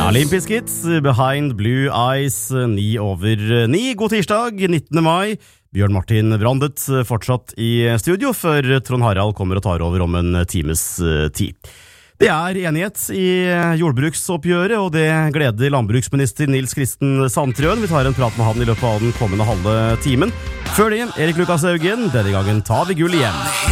Olympisk Hits, Behind Blue Eyes, 9:09. God tirsdag, 19. mai. Bjørn Martin Brandet fortsatt i studio, før Trond Harald kommer og tar over om en times tid. Det er enighet i jordbruksoppgjøret, og det gleder landbruksminister Nils Kristen Sandtrøen. Vi tar en prat med han i løpet av den kommende halve timen. Før det, Erik Lukas Haugen. Denne gangen tar vi gull igjen.